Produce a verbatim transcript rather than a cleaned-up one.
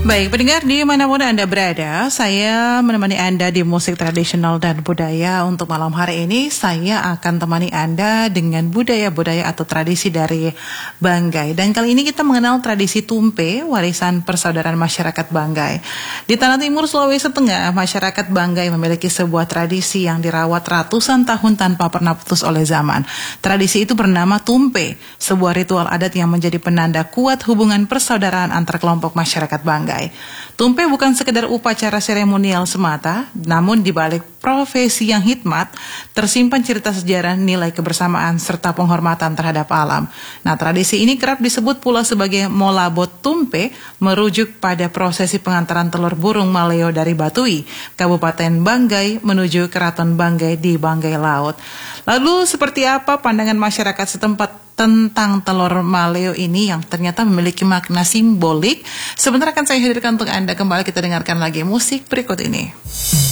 Baik, pendengar dimanapun Anda berada, saya menemani Anda di musik tradisional dan budaya. Untuk malam hari ini, saya akan temani Anda dengan budaya-budaya atau tradisi dari Banggai. Dan kali ini kita mengenal tradisi tumpe, warisan persaudaraan masyarakat Banggai. Di Tanah Timur, Sulawesi Tengah, masyarakat Banggai memiliki sebuah tradisi yang dirawat ratusan tahun tanpa pernah putus oleh zaman. Tradisi itu bernama tumpe, sebuah ritual adat yang menjadi penanda kuat hubungan persaudaraan antar kelompok masyarakat Banggai. Tumpe bukan sekedar upacara seremonial semata, namun di balik profesi yang hikmat, tersimpan cerita sejarah, nilai kebersamaan, serta penghormatan terhadap alam. Nah, tradisi ini kerap disebut pula sebagai molabot tumpe, merujuk pada prosesi pengantaran telur burung maleo dari Batui, Kabupaten Banggai, menuju Keraton Banggai di Banggai Laut. Lalu, seperti apa pandangan masyarakat setempat tentang telur maleo ini yang ternyata memiliki makna simbolik? Sebentar akan saya hadirkan untuk Anda. Kembali kita dengarkan lagi musik berikut ini.